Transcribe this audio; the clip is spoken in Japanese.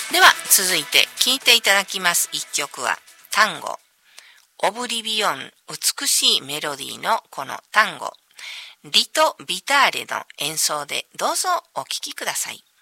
では続いて聴いていただきます一曲はタンゴ、オブリビオン、美しいメロディーのこのタンゴ、リト・ビターレの演奏でどうぞお聴きください。